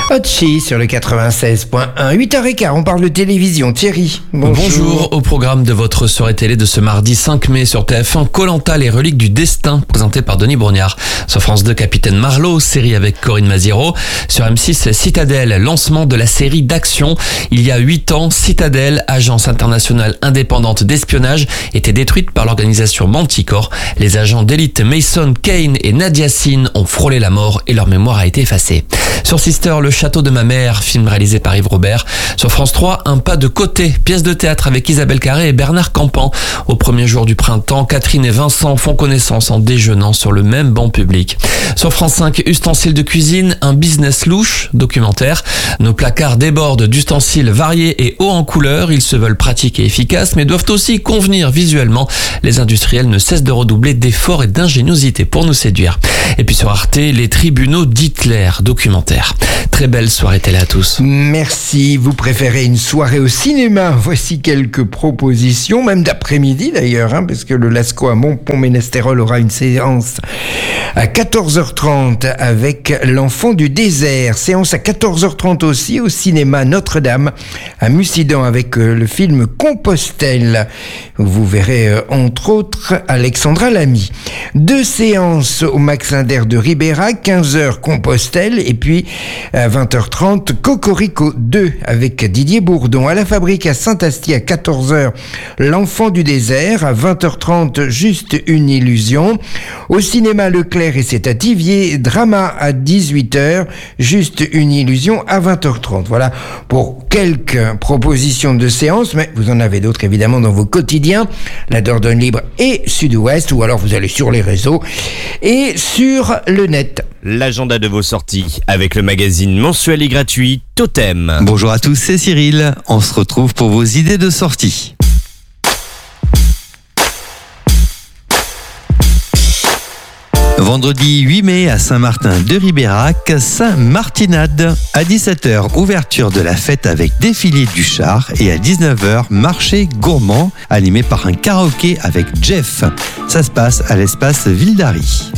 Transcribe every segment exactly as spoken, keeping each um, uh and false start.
Hotchi sur le quatre-vingt-seize point un. huit heures quinze, on parle de télévision. Thierry, bonjour. Bonjour. Au programme de votre soirée télé de ce mardi cinq mai sur T F un, Koh-Lanta, les reliques du destin, présenté par Denis Brognard. Sur France deux, Capitaine Marlowe, série avec Corinne Maziero. Sur M six, Citadel, lancement de la série d'action. Il y a huit ans, Citadel, agence internationale indépendante d'espionnage, était détruite par l'organisation Manticore. Les agents d'élite Mason, Kane et Nadia Sin ont frôlé la mort et leur mémoire a été effacée. Sur Sister, Le château de ma mère, film réalisé par Yves Robert. Sur France trois, Un pas de côté, pièce de théâtre avec Isabelle Carré et Bernard Campan. Au premier jour du printemps, Catherine et Vincent font connaissance en déjeunant sur le même banc public. Sur France cinq, Ustensiles de cuisine, un business louche, documentaire. Nos placards débordent d'ustensiles variés et hauts en couleur. Ils se veulent pratiques et efficaces, mais doivent aussi convenir visuellement. Les industriels ne cessent de redoubler d'efforts et d'ingéniosité pour nous séduire. Et puis sur Arte, Les tribunaux d'Hitler, documentaire. Très belle soirée télé à tous. Merci. Vous préférez une soirée au cinéma? Voici quelques propositions, même d'après-midi d'ailleurs, hein, parce que le Lascaux à Montpont-Ménestérol aura une séance à quatorze heures trente avec L'Enfant du désert. Séance à quatorze heures trente aussi au cinéma Notre-Dame à Mussidan avec le film Compostelle. Vous verrez euh, entre autres Alexandra Lamy. Deux séances au Max Linder de Ribérac, quinze heures Compostelle, et puis à vingt heures trente Cocorico deux avec Didier Bourdon. À la Fabrique à Saint-Asti à quatorze heures L'Enfant du désert, à vingt heures trente Juste une illusion. Au cinéma Leclerc et c'est à Thiviers, drama à dix-huit heures, Juste une illusion à vingt heures trente. Voilà pour quelques propositions de séances, mais vous en avez d'autres évidemment dans vos quotidiens, La Dordogne Libre et Sud-Ouest, ou alors vous allez sur les réseaux et sur le net. L'agenda de vos sorties avec le magazine mensuel et gratuit Totem. Bonjour à tous, c'est Cyril. On se retrouve pour vos idées de sortie. Vendredi huit mai à Saint-Martin-de-Ribérac, Saint-Martinade. À dix-sept heures, ouverture de la fête avec défilé du char et à dix-neuf heures, marché gourmand animé par un karaoké avec Jeff. Ça se passe à l'espace Ville d'Ary.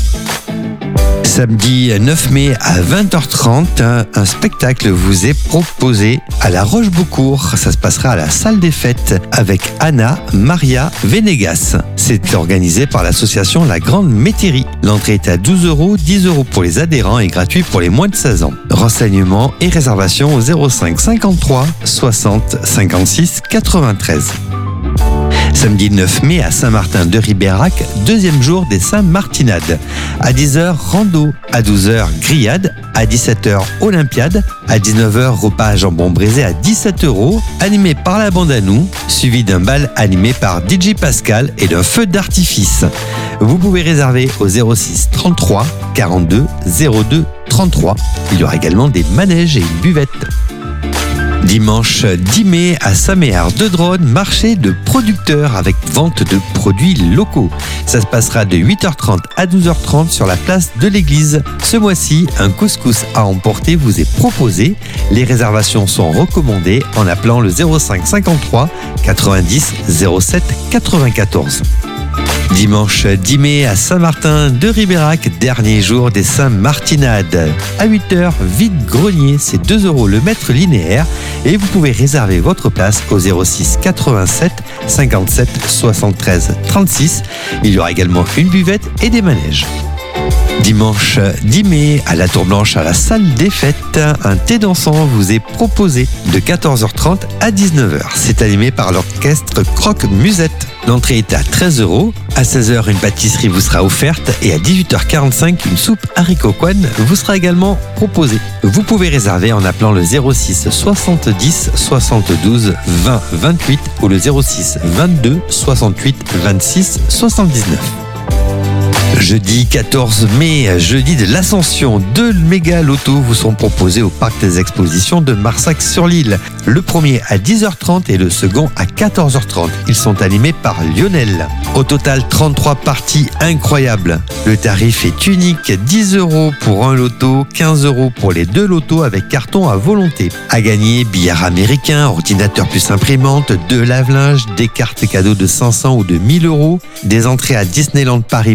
Samedi neuf mai à vingt heures trente, un spectacle vous est proposé à la Roche-Beaucourt. Ça se passera à la salle des fêtes avec Anna Maria Venegas. C'est organisé par l'association La Grande Métairie. L'entrée est à douze euros, dix euros pour les adhérents et gratuit pour les moins de seize ans. Renseignements et réservations au zéro cinq cinquante-trois soixante cinquante-six quatre-vingt-treize. Samedi neuf mai à Saint-Martin-de-Ribérac, deuxième jour des Saint-Martinades. À dix heures, rando. À douze heures, grillade. À dix-sept heures, Olympiade. À dix-neuf heures, repas à jambon braisé à dix-sept euros, animé par la bande à nous, suivi d'un bal animé par D J Pascal et d'un feu d'artifice. Vous pouvez réserver au zéro six trente-trois quarante-deux zéro deux trente-trois. Il y aura également des manèges et une buvette. Dimanche dix mai à Saint-Méard-de-Drône, marché de producteurs avec vente de produits locaux. Ça se passera de huit heures trente à douze heures trente sur la place de l'église. Ce mois-ci, un couscous à emporter vous est proposé. Les réservations sont recommandées en appelant le zéro cinq cinquante-trois quatre-vingt-dix zéro sept quatre-vingt-quatorze. Dimanche dix mai à Saint-Martin-de-Ribérac, dernier jour des Saint-Martinades. À huit heures, vide-grenier, c'est deux euros le mètre linéaire et vous pouvez réserver votre place au zéro six quatre-vingt-sept cinquante-sept soixante-treize trente-six. Il y aura également une buvette et des manèges. Dimanche dix mai, à la Tour Blanche, à la salle des fêtes, un thé dansant vous est proposé de quatorze heures trente à dix-neuf heures. C'est animé par l'orchestre Croque-Musette. L'entrée est à treize euros. À seize heures, une pâtisserie vous sera offerte et à dix-huit heures quarante-cinq, une soupe haricot coine vous sera également proposée. Vous pouvez réserver en appelant le zéro six soixante-dix soixante-douze vingt vingt-huit ou le zéro six vingt-deux soixante-huit vingt-six soixante-dix-neuf. Jeudi quatorze mai, jeudi de l'Ascension, deux méga lotos vous sont proposés au Parc des Expositions de Marsac-sur-l'Île. Le premier à dix heures trente et le second à quatorze heures trente. Ils sont animés par Lionel. Au total, trente-trois parties incroyables. Le tarif est unique, dix euros pour un loto, quinze euros pour les deux lotos avec carton à volonté. À gagner, billard américain, ordinateur plus imprimante, deux lave-linges, des cartes cadeaux de cinq cents ou de mille euros, des entrées à Disneyland Paris pour quatre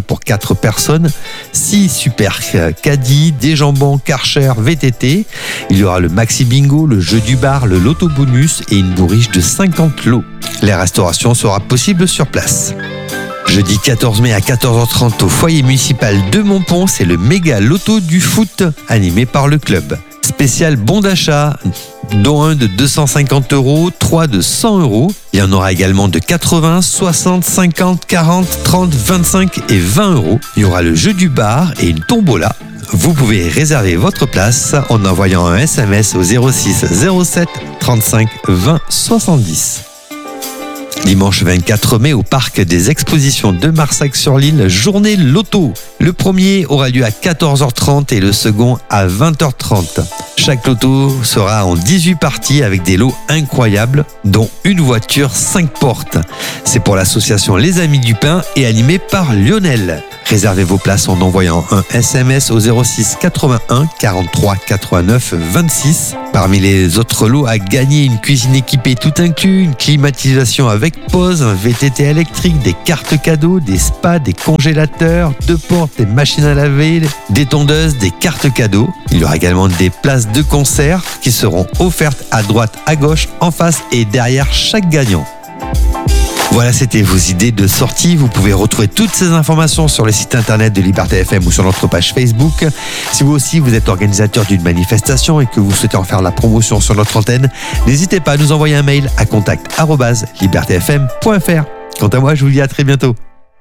quatre personnes, six super caddies, des jambons, Karcher, V T T. Il y aura le Maxi Bingo, le jeu du bar, le loto bonus et une bourriche de cinquante lots. La restauration sera possible sur place. Jeudi quatorze mai à quatorze heures trente au foyer municipal de Montpont, c'est le méga loto du foot animé par le club. Spécial bon d'achat, dont un de deux cent cinquante euros, trois de cent euros. Il y en aura également de quatre-vingts, soixante, cinquante, quarante, trente, vingt-cinq et vingt euros. Il y aura le jeu du bar et une tombola. Vous pouvez réserver votre place en envoyant un S M S au zéro six zéro sept trente-cinq vingt soixante-dix. Dimanche vingt-quatre mai au parc des expositions de Marsac-sur-l'Île, journée loto. Le premier aura lieu à quatorze heures trente et le second à vingt heures trente. Chaque loto sera en dix-huit parties avec des lots incroyables, dont une voiture cinq portes. C'est pour l'association Les Amis du Pain et animé par Lionel. Réservez vos places en envoyant un S M S au zéro six quatre-vingt-un quarante-trois quatre-vingt-neuf vingt-six. Parmi les autres lots à gagner, une cuisine équipée tout inclus, une climatisation avec pause, un V T T électrique, des cartes cadeaux, des spas, des congélateurs, deux portes, des machines à laver, des tondeuses, des cartes cadeaux. Il y aura également des places de concert qui seront offertes à droite, à gauche, en face et derrière chaque gagnant. Voilà, c'était vos idées de sortie. Vous pouvez retrouver toutes ces informations sur le site internet de Liberté F M ou sur notre page Facebook. Si vous aussi vous êtes organisateur d'une manifestation et que vous souhaitez en faire la promotion sur notre antenne, n'hésitez pas à nous envoyer un mail à contact arobase liberté f m point f r. Quant à moi, je vous dis à très bientôt.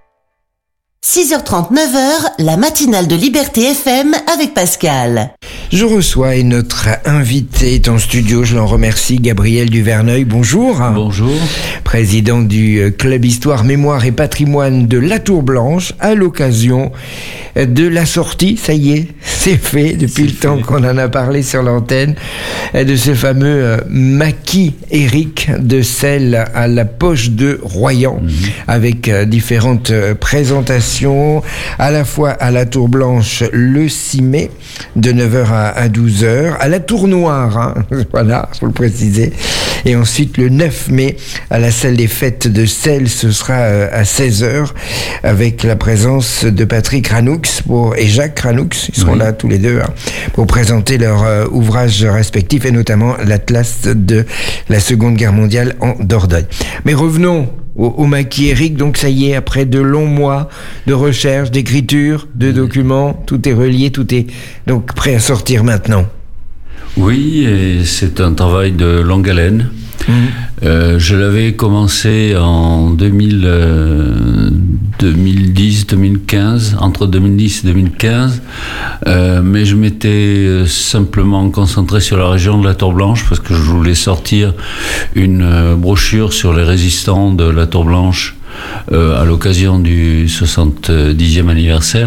six heures trente, neuf heures, la matinale de Liberté F M avec Pascal. Je reçois et notre invité est en studio, je l'en remercie, Gabriel Duverneuil. Bonjour. Bonjour. Président du Club Histoire, Mémoire et Patrimoine de la Tour Blanche, à l'occasion de la sortie, ça y est, c'est fait, depuis c'est le fait. temps qu'on en a parlé sur l'antenne, de ce fameux maquis Éric de Selles à la poche de Royan, mmh. avec différentes présentations, à la fois à la Tour Blanche le six mai, de neuf heures à douze heures, à la Tour Noire, hein, voilà, faut le préciser, et ensuite le neuf mai, à la salle des fêtes de Selles, ce sera à seize heures, avec la présence de Patrick Ranoux pour, et Jacques Ranoux, ils seront oui. là tous les deux, hein, pour présenter leurs euh, ouvrages respectifs, et notamment l'Atlas de la Seconde Guerre mondiale en Dordogne. Mais revenons au, au maquis Éric, donc ça y est, après de longs mois de recherche, d'écriture, de documents, tout est relié, tout est donc prêt à sortir maintenant. Oui, et c'est un travail de longue haleine. Mmh. Euh, je l'avais commencé en deux mille, euh, deux mille dix deux mille quinze, entre deux mille dix et deux mille quinze, euh, mais je m'étais simplement concentré sur la région de la Tour Blanche parce que je voulais sortir une euh, brochure sur les résistants de la Tour Blanche euh, à l'occasion du soixante-dixième anniversaire.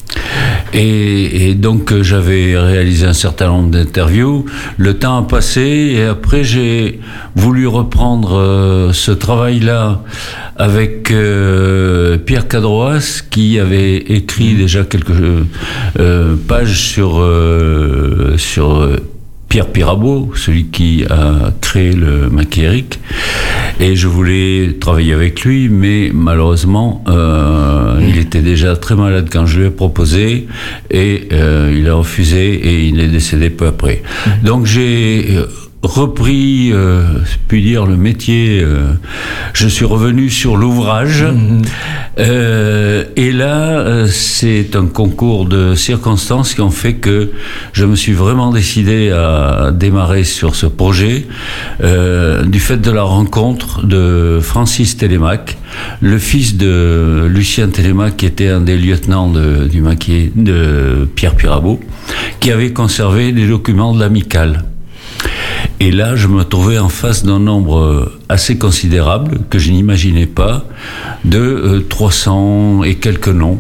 Et, et donc j'avais réalisé un certain nombre d'interviews. Le temps a passé et après j'ai voulu reprendre euh, ce travail-là avec euh, Pierre Cadroas qui avait écrit déjà quelques euh, pages sur euh, sur euh, Pierre Pirabeau, celui qui a créé le maquis Éric, et je voulais travailler avec lui, mais malheureusement, euh, il était déjà très malade quand je lui ai proposé, et euh, il a refusé, et il est décédé peu après. Donc j'ai repris, euh, puis dire, le métier. Euh, je suis revenu sur l'ouvrage, mmh. euh, et là, euh, c'est un concours de circonstances qui ont fait que je me suis vraiment décidé à démarrer sur ce projet, euh, du fait de la rencontre de Francis Télémaque, le fils de Lucien Télémaque, qui était un des lieutenants de, du maquis de Pierre Pirabeau, qui avait conservé des documents de l'amicale. Et là, je me trouvais en face d'un nombre assez considérable, que je n'imaginais pas, de euh, trois cents et quelques noms.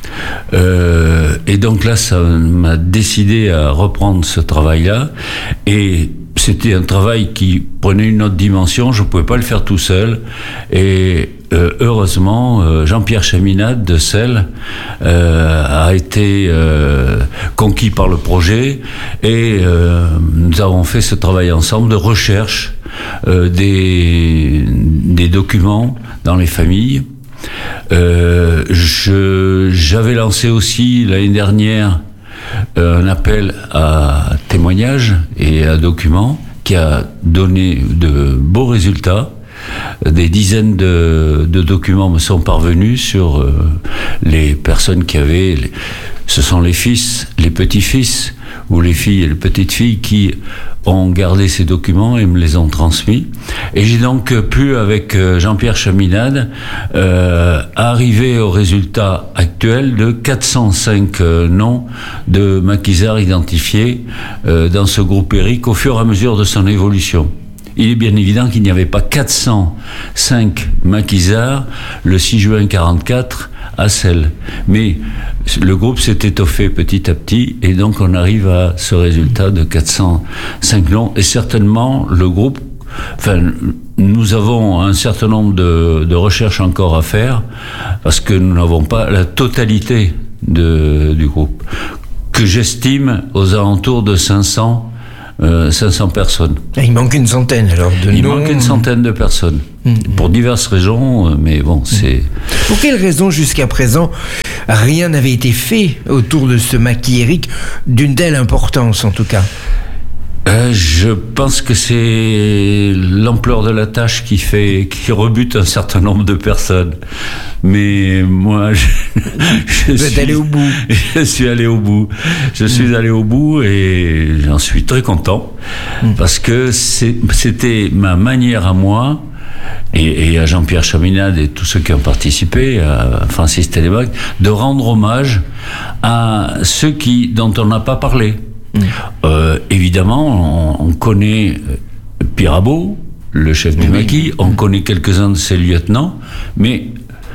Euh, et donc là, ça m'a décidé à reprendre ce travail-là. Et c'était un travail qui prenait une autre dimension, je ne pouvais pas le faire tout seul. Et euh, heureusement, euh, Jean-Pierre Chaminade de Selles euh, a été euh, conquis par le projet, et euh, nous avons fait ce travail ensemble de recherche euh, des, des documents dans les familles. Euh, je, j'avais lancé aussi l'année dernière euh, un appel à témoignages et à documents qui a donné de beaux résultats. Des dizaines de, de documents me sont parvenus sur euh, les personnes qui avaient... Les, ce sont les fils, les petits-fils, ou les filles et les petites-filles qui ont gardé ces documents et me les ont transmis. Et j'ai donc pu, avec Jean-Pierre Chaminade, euh, arriver au résultat actuel de quatre cent cinq euh, noms de maquisards identifiés euh, dans ce groupe Eric au fur et à mesure de son évolution. Il est bien évident qu'il n'y avait pas quatre cent cinq maquisards le six juin quarante-quatre à Celles. Mais le groupe s'est étoffé petit à petit et donc on arrive à ce résultat de quatre cent cinq noms. Et certainement le groupe, enfin, nous avons un certain nombre de, de recherches encore à faire parce que nous n'avons pas la totalité de, du groupe, que j'estime aux alentours de cinq cents Euh, cinq cents personnes. Il manque une centaine alors de Il noms. manque une centaine de personnes. Mmh. Pour diverses raisons, mais bon, mmh. c'est... Pour quelles raisons jusqu'à présent rien n'avait été fait autour de ce maquis Eric d'une telle importance en tout cas? Euh, je pense que c'est l'ampleur de la tâche qui fait, qui rebute un certain nombre de personnes. Mais moi, je, je Vous êtes suis allé au bout. Je suis allé au bout. Je suis mmh. allé au bout et j'en suis très content mmh. parce que c'est, c'était ma manière à moi. Et, et à Jean-Pierre Chaminade et tous ceux qui ont participé, à Francis Télémac, de rendre hommage à ceux qui, dont on n'a pas parlé. Mmh. Euh, évidemment, on, on connaît Pirabeau, le chef du oui. maquis, on mmh. connaît quelques-uns de ses lieutenants, mais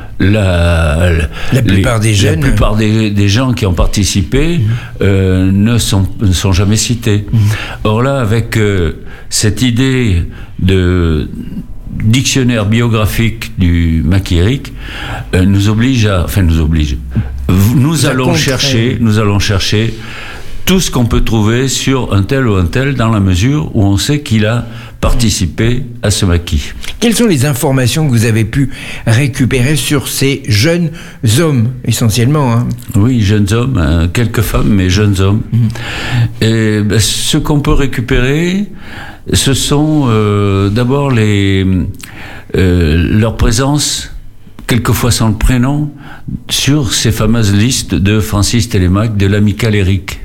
la, la plupart, les, des, jeunes, la plupart des, des gens qui ont participé mmh. euh, ne, sont, ne sont jamais cités. Mmh. Or là, avec euh, cette idée de dictionnaire biographique du maquis Eric, euh, nous oblige à, enfin nous oblige, nous Ça allons chercher, nous allons chercher tout ce qu'on peut trouver sur un tel ou un tel dans la mesure où on sait qu'il a participé à ce maquis. Quelles sont les informations que vous avez pu récupérer sur ces jeunes hommes, essentiellement hein? Oui, jeunes hommes, hein, quelques femmes, mais jeunes hommes. Mmh. Et ben, ce qu'on peut récupérer, ce sont euh, d'abord les, euh, leur présence, quelquefois sans le prénom, sur ces fameuses listes de Francis Télémac, de l'amical Eric.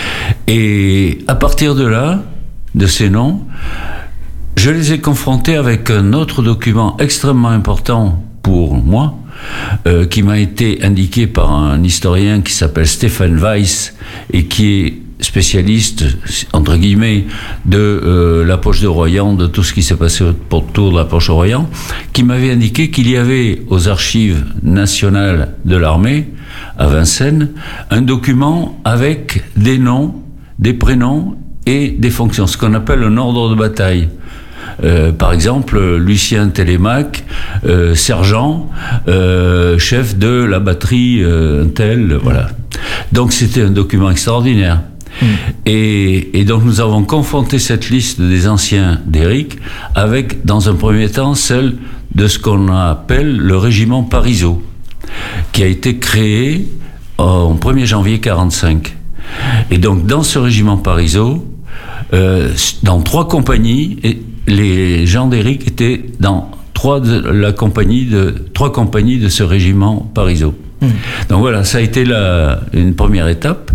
Et à partir de là, de ces noms, je les ai confrontés avec un autre document extrêmement important pour moi, euh, qui m'a été indiqué par un historien qui s'appelle Stéphane Weiss et qui est spécialiste, entre guillemets, de euh, la poche de Royan, de tout ce qui s'est passé autour de la poche de Royan, qui m'avait indiqué qu'il y avait aux archives nationales de l'armée, à Vincennes, un document avec des noms, des prénoms et des fonctions, ce qu'on appelle un ordre de bataille. Euh, par exemple, Lucien Télémac, euh, sergent, euh, chef de la batterie euh, tel, voilà. Donc c'était un document extraordinaire. Mmh. Et, et donc nous avons confronté cette liste des anciens d'Éric avec, dans un premier temps, celle de ce qu'on appelle le régiment Parisot, qui a été créé en premier janvier quarante-cinq. Et donc dans ce régiment Parisot, euh, dans trois compagnies, et les gens d'Éric étaient dans trois de la compagnie de trois compagnies de ce régiment Parisot. Mmh. Donc voilà, ça a été la, une première étape.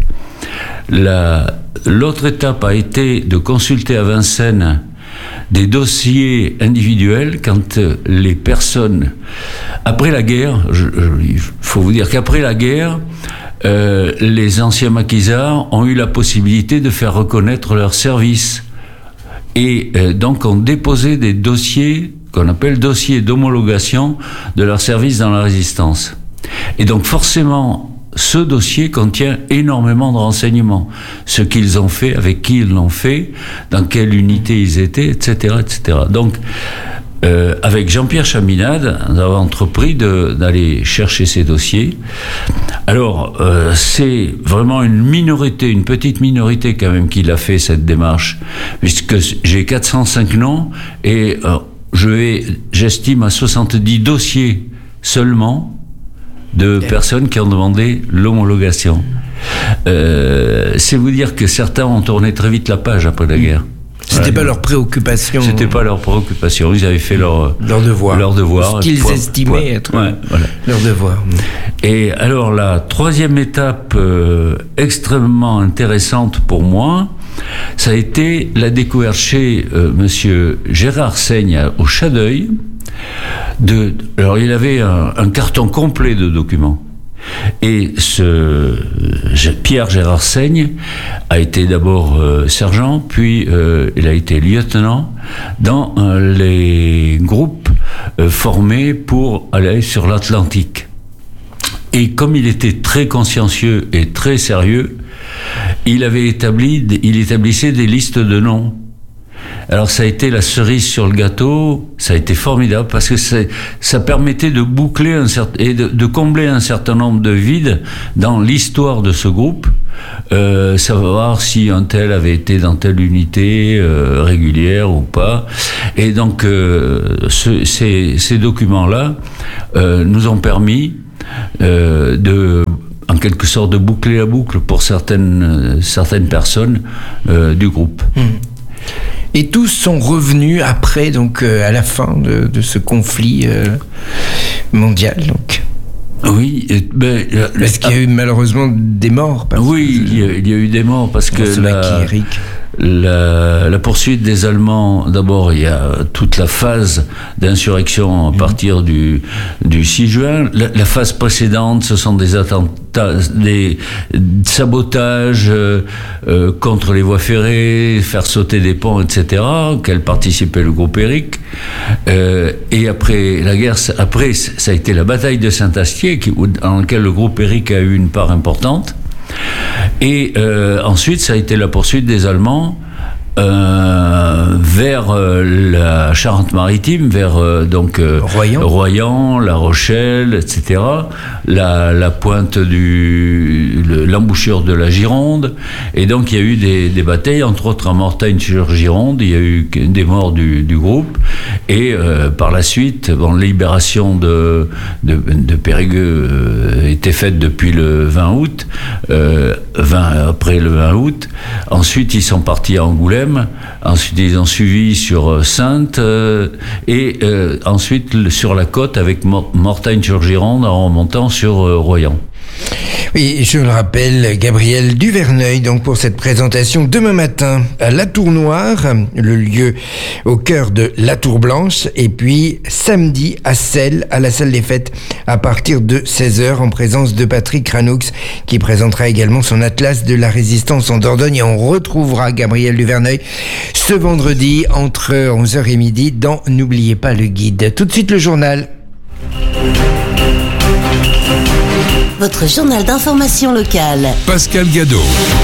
La, l'autre étape a été de consulter à Vincennes des dossiers individuels quand les personnes, après la guerre, je, je, il faut vous dire qu'après la guerre, euh, les anciens maquisards ont eu la possibilité de faire reconnaître leur service et euh, donc ont déposé des dossiers qu'on appelle dossiers d'homologation de leur service dans la résistance. Et donc forcément, ce dossier contient énormément de renseignements. Ce qu'ils ont fait, avec qui ils l'ont fait, dans quelle unité ils étaient, et cetera, et cetera. Donc, euh, avec Jean-Pierre Chaminade, nous avons entrepris de, d'aller chercher ces dossiers. Alors, euh, c'est vraiment une minorité, une petite minorité quand même qui l'a fait cette démarche, puisque j'ai quatre cent cinq noms et euh, je vais, j'estime à soixante-dix dossiers seulement de personnes qui ont demandé l'homologation. Euh, c'est vous dire que certains ont tourné très vite la page après la guerre. C'était voilà. pas leur préoccupation. C'était pas leur préoccupation. Ils avaient fait leur, leur devoir. Leur devoir. Ce qu'ils point, estimaient point. être ouais, voilà. leur devoir. Et alors, la troisième étape euh, extrêmement intéressante pour moi, ça a été la découverte chez euh, monsieur Gérard Seigne au Chadeuil. De, alors, il avait un, un carton complet de documents. Et ce Pierre Gérard Seigne a été d'abord euh, sergent, puis euh, il a été lieutenant dans euh, les groupes euh, formés pour aller sur l'Atlantique. Et comme il était très consciencieux et très sérieux, il avait établi, il établissait des listes de noms. Alors ça a été la cerise sur le gâteau, ça a été formidable parce que ça permettait de boucler un certain, et de, de combler un certain nombre de vides dans l'histoire de ce groupe, euh, savoir si un tel avait été dans telle unité euh, régulière ou pas. Et donc euh, ce, ces, ces documents-là euh, nous ont permis euh, de en quelque sorte de boucler la boucle pour certaines, certaines personnes euh, du groupe. Mmh. Et tous sont revenus après, donc euh, à la fin de, de ce conflit euh, mondial. Donc. Oui, et, ben, parce qu'il y a eu malheureusement des morts. Parce oui, que, il, y a, il y a eu des morts parce que la, la, la poursuite des Allemands, d'abord il y a toute la phase d'insurrection à mmh. partir du, du six juin. La, la phase précédente, ce sont des attentats, des sabotages euh, euh, contre les voies ferrées, faire sauter des ponts, et cetera, auxquels participait le groupe Éric. Euh, et après la guerre, après ça a été la bataille de Saint-Astier, qui, dans laquelle le groupe Éric a eu une part importante. Et euh, ensuite, ça a été la poursuite des Allemands euh, vers euh, la Charente-Maritime, vers euh, donc euh, Royan. Royan, La Rochelle, et cetera. La, la pointe du le, l'embouchure de la Gironde. Et donc il y a eu des, des batailles, entre autres à Mortagne-sur-Gironde. Il y a eu des morts du, du groupe. Et euh, par la suite, bon, la libération de, de, de Périgueux euh, était faite depuis le vingt août. Euh, vingt, après le vingt août. Ensuite, ils sont partis à Angoulême. Ensuite, ils ont suivi sur Saintes euh, et euh, ensuite sur la côte avec Mortagne-sur-Gironde en remontant sur euh, Royan. Oui, je le rappelle, Gabriel Duverneuil, donc pour cette présentation demain matin à La Tour Noire, le lieu au cœur de La Tour Blanche, et puis samedi à Celles, à la salle des fêtes, à partir de seize heures, en présence de Patrick Ranoux, qui présentera également son atlas de la résistance en Dordogne, et on retrouvera Gabriel Duverneuil ce vendredi entre onze heures et midi dans N'oubliez pas le guide. Tout de suite le journal. Votre journal d'information locale. Pascal Gadot.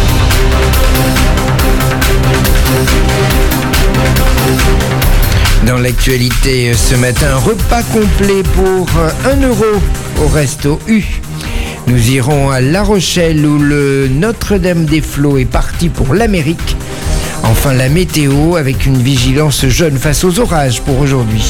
Dans l'actualité ce matin, repas complet pour un euro au Resto U. Nous irons à La Rochelle où le Notre-Dame-des-Flots est parti pour l'Amérique. Enfin, la météo avec une vigilance jaune face aux orages pour aujourd'hui.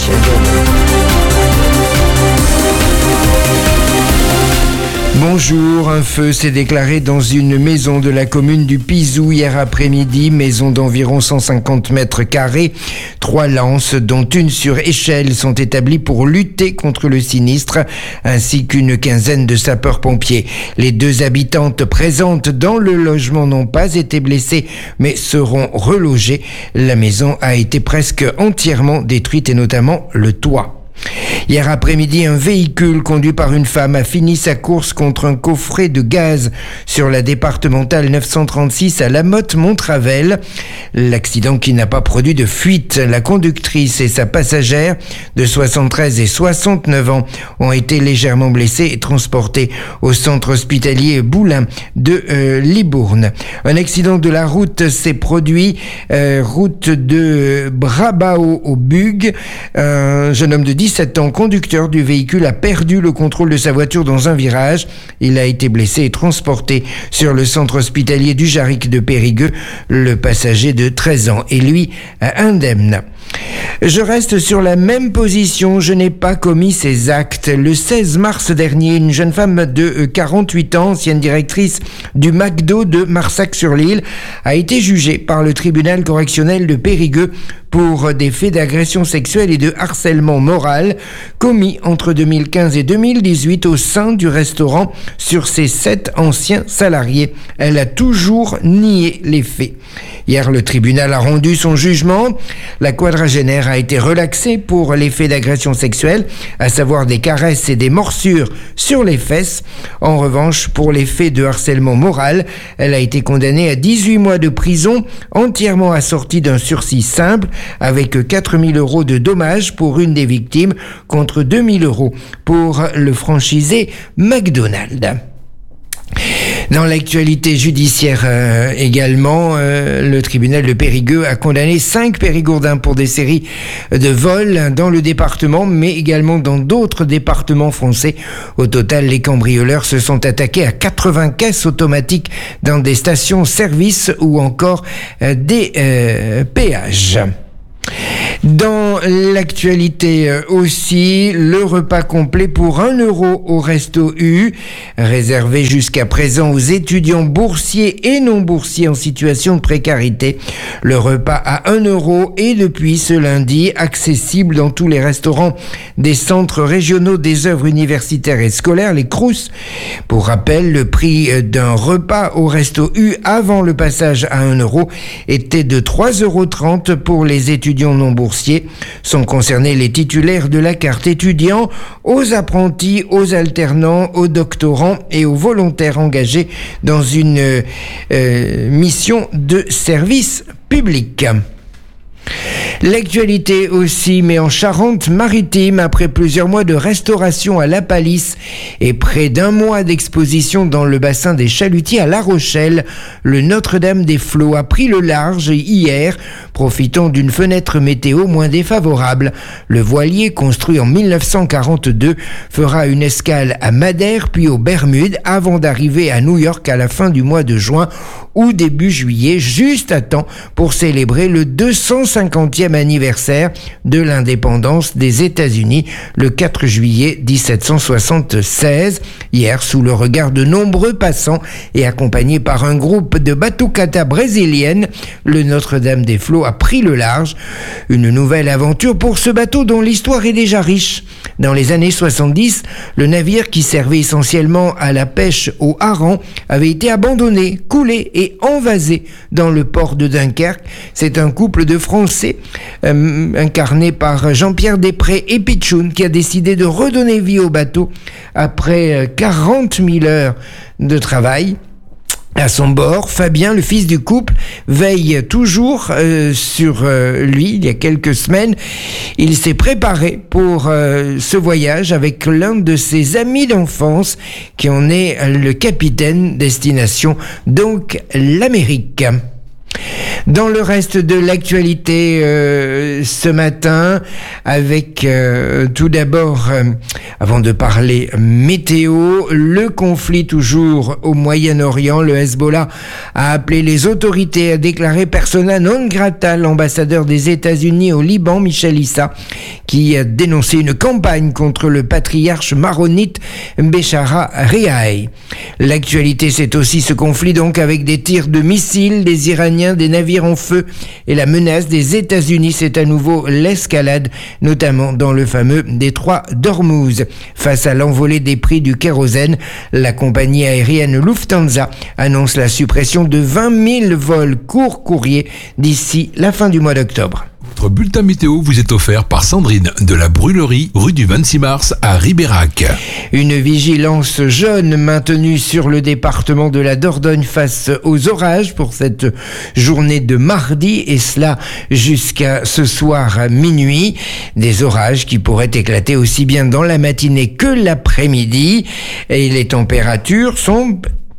Bonjour, un feu s'est déclaré dans une maison de la commune du Pizou hier après-midi, maison d'environ cent cinquante mètres carrés. Trois lances, dont une sur échelle, sont établies pour lutter contre le sinistre, ainsi qu'une quinzaine de sapeurs-pompiers. Les deux habitantes présentes dans le logement n'ont pas été blessées, mais seront relogées. La maison a été presque entièrement détruite et notamment le toit. Hier après-midi, un véhicule conduit par une femme a fini sa course contre un coffret de gaz sur la départementale neuf cent trente-six à Lamotte-Montravel. L'accident qui n'a pas produit de fuite. La conductrice et sa passagère de soixante-treize et soixante-neuf ans ont été légèrement blessés et transportés au centre hospitalier Boulin de euh, Libourne. Un accident de la route s'est produit, euh, route de Brabao au Bug. Un jeune homme de dix dix-sept ans, conducteur du véhicule, a perdu le contrôle de sa voiture dans un virage. Il a été blessé et transporté sur le centre hospitalier du Jarric de Périgueux. Le passager de treize ans est lui indemne. Je reste sur la même position, je n'ai pas commis ces actes. Le seize mars dernier, une jeune femme de quarante-huit ans, ancienne directrice du McDo de Marsac-sur-l'Île, a été jugée par le tribunal correctionnel de Périgueux pour des faits d'agression sexuelle et de harcèlement moral commis entre deux mille quinze et deux mille dix-huit au sein du restaurant sur ses sept anciens salariés. Elle a toujours nié les faits. Hier, le tribunal a rendu son jugement. La quadragénaire a été relaxée pour les faits d'agression sexuelle, à savoir des caresses et des morsures sur les fesses. En revanche, pour les faits de harcèlement moral, elle a été condamnée à dix-huit mois de prison, entièrement assortie d'un sursis simple, avec quatre mille euros de dommages pour une des victimes, contre deux mille euros pour le franchisé McDonald's. Dans l'actualité judiciaire euh, également, euh, le tribunal de Périgueux a condamné cinq Périgourdins pour des séries de vols dans le département, mais également dans d'autres départements français. Au total, les cambrioleurs se sont attaqués à quatre-vingts caisses automatiques dans des stations-service ou encore euh, des euh, péages. Dans l'actualité aussi, le repas complet pour un euro au Resto U, réservé jusqu'à présent aux étudiants boursiers et non boursiers en situation de précarité. Le repas à un euro est depuis ce lundi accessible dans tous les restaurants des centres régionaux des œuvres universitaires et scolaires, les Crous. Pour rappel, le prix d'un repas au Resto U avant le passage à un euro était de trois euros trente pour les étudiants non boursiers. Sont concernés les titulaires de la carte étudiant, aux apprentis, aux alternants, aux doctorants et aux volontaires engagés dans une euh, mission de service public. L'actualité aussi, mais en Charente-Maritime, après plusieurs mois de restauration à La Palisse et près d'un mois d'exposition dans le bassin des Chalutiers à La Rochelle, le Notre-Dame-des-Flots a pris le large hier, profitant d'une fenêtre météo moins défavorable. Le voilier, construit en mille neuf cent quarante-deux, fera une escale à Madère puis aux Bermudes avant d'arriver à New York à la fin du mois de juin ou début juillet, juste à temps pour célébrer le deux cent cinquantième anniversaire de l'indépendance des États-Unis, le quatre juillet dix-sept cent soixante-seize. Hier, sous le regard de nombreux passants et accompagné par un groupe de batucada brésilienne, le Notre-Dame-des-Flots a pris le large. Une nouvelle aventure pour ce bateau dont l'histoire est déjà riche. Dans les années soixante-dix, le navire qui servait essentiellement à la pêche au hareng avait été abandonné, coulé et envasé dans le port de Dunkerque. C'est un couple de Français euh, incarné par Jean-Pierre Després et Pichoun qui a décidé de redonner vie au bateau après quarante mille heures de travail. À son bord, Fabien, le fils du couple, veille toujours euh, sur euh, lui. Il y a quelques semaines, il s'est préparé pour euh, ce voyage avec l'un de ses amis d'enfance qui en est le capitaine, destination donc l'Amérique. Dans le reste de l'actualité euh, ce matin, avec euh, tout d'abord, euh, avant de parler météo, le conflit toujours au Moyen-Orient. Le Hezbollah a appelé les autorités à déclarer persona non grata l'ambassadeur des États-Unis au Liban, Michel Issa, qui a dénoncé une campagne contre le patriarche maronite Béchara Rehaï. L'actualité, c'est aussi ce conflit donc avec des tirs de missiles des Iraniens, des navires en feu et la menace des États-Unis. C'est à nouveau l'escalade, notamment dans le fameux détroit d'Ormuz. Face à l'envolée des prix du kérosène, la compagnie aérienne Lufthansa annonce la suppression de vingt mille vols court courrier d'ici la fin du mois d'octobre. Votre bulletin météo vous est offert par Sandrine de la Brûlerie, rue du vingt-six mars à Ribérac. Une vigilance jaune maintenue sur le département de la Dordogne face aux orages pour cette journée de mardi, et cela jusqu'à ce soir à minuit. Des orages qui pourraient éclater aussi bien dans la matinée que l'après-midi. Et les températures sont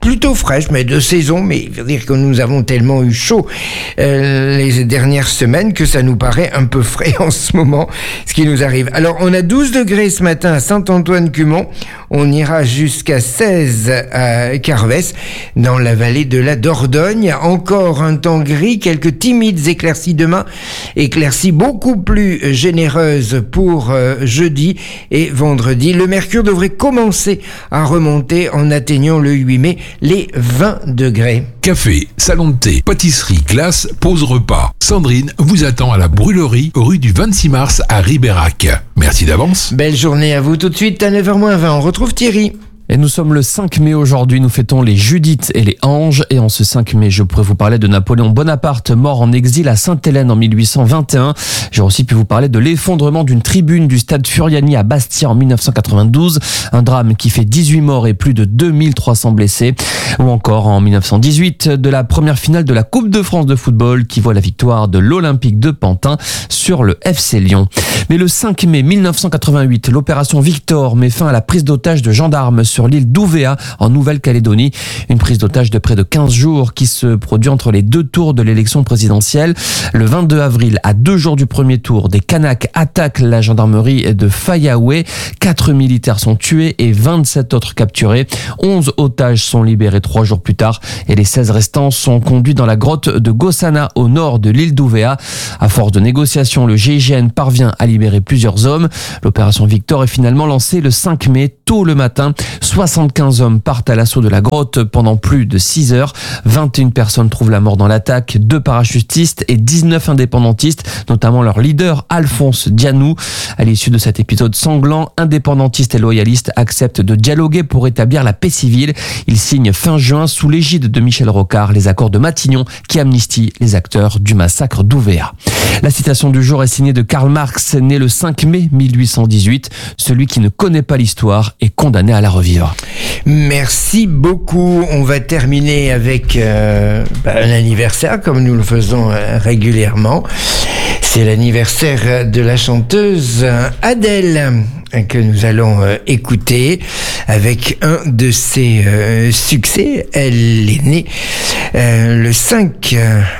plutôt fraîche, mais de saison, mais il veut dire que nous avons tellement eu chaud euh, les dernières semaines que ça nous paraît un peu frais en ce moment, ce qui nous arrive. Alors, on a douze degrés ce matin à Saint-Antoine-Cumont, on ira jusqu'à seize à Carvès, dans la vallée de la Dordogne. Encore un temps gris, quelques timides éclaircies demain, éclaircies beaucoup plus généreuses pour euh, jeudi et vendredi. Le mercure devrait commencer à remonter en atteignant le huit mai les vingt degrés. Café, salon de thé, pâtisserie, glace, pause repas. Sandrine vous attend à la brûlerie rue du vingt-six mars à Ribérac. Merci d'avance. Belle journée à vous. Tout de suite à neuf heures moins vingt. On retrouve Thierry. Et nous sommes le cinq mai aujourd'hui, nous fêtons les Judith et les Anges. Et en ce cinq mai, je pourrais vous parler de Napoléon Bonaparte, mort en exil à Sainte-Hélène en mille huit cent vingt et un. J'aurais aussi pu vous parler de l'effondrement d'une tribune du stade Furiani à Bastia en mille neuf cent quatre-vingt-douze. Un drame qui fait dix-huit morts et plus de deux mille trois cents blessés. Ou encore en mille neuf cent dix-huit, de la première finale de la Coupe de France de football qui voit la victoire de l'Olympique de Pantin sur le F C Lyon. Mais le cinq mai mille neuf cent quatre-vingt-huit, l'opération Victor met fin à la prise d'otages de gendarmes sur l'île d'Ouvéa en Nouvelle-Calédonie. Une prise d'otage de près de quinze jours qui se produit entre les deux tours de l'élection présidentielle. Le vingt-deux avril, à deux jours du premier tour, des Kanaks attaquent la gendarmerie de Fayaoué. Quatre militaires sont tués et vingt-sept autres capturés. onze otages sont libérés trois jours plus tard et les seize restants sont conduits dans la grotte de Gossana au nord de l'île d'Ouvéa. À force de négociations, le G I G N parvient à libérer plusieurs hommes. L'opération Victor est finalement lancée le cinq mai, tôt le matin. soixante-quinze hommes partent à l'assaut de la grotte pendant plus de six heures. vingt et une personnes trouvent la mort dans l'attaque, deux parachutistes et dix-neuf indépendantistes, notamment leur leader Alphonse Dianou. À l'issue de cet épisode sanglant, indépendantistes et loyalistes acceptent de dialoguer pour établir la paix civile. Ils signent fin juin, sous l'égide de Michel Rocard, les accords de Matignon qui amnistient les acteurs du massacre d'Ouvéa. La citation du jour est signée de Karl Marx, né le cinq mai mille huit cent dix-huit. Celui qui ne connaît pas l'histoire est condamné à la revivre. Merci beaucoup. On va terminer avec euh, bah, un anniversaire, comme nous le faisons euh, régulièrement. C'est l'anniversaire de la chanteuse Adèle que nous allons euh, écouter avec un de ses euh, succès. Elle est née euh, le cinq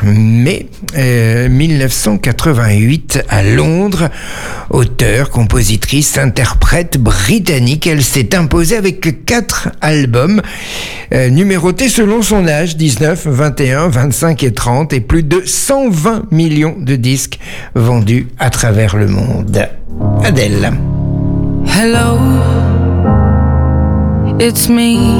mai euh, mille neuf cent quatre-vingt-huit à Londres. Auteure, compositrice, interprète britannique, elle s'est imposée avec quatre albums euh, numérotés selon son âge, dix-neuf, vingt et un, vingt-cinq et trente, et plus de cent vingt millions de disques vendus à travers le monde. Adèle. Hello, it's me.